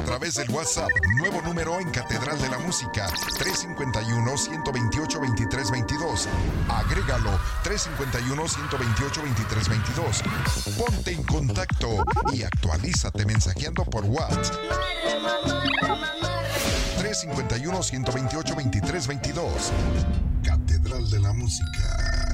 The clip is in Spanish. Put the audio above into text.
través del WhatsApp, nuevo número en Catedral de la Música, 351-128-2322. Agrégalo, 351-128-2322. Ponte en contacto y actualízate mensajeando por WhatsApp. 351-128-2322. Catedral de la Música.